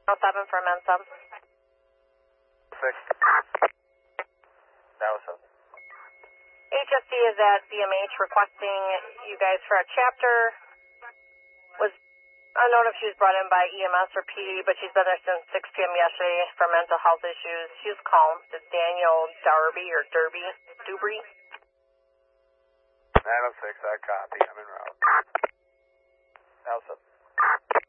7 for Mensa. 6. That was up. HSD is at BMH requesting you guys for a chapter. Was unknown if she was brought in by EMS or PD, but she's been there since 6 p.m. yesterday for mental health issues. She was calm. It's Daniel Darby or Dubry. 906, I copy. I'm en route. That was up.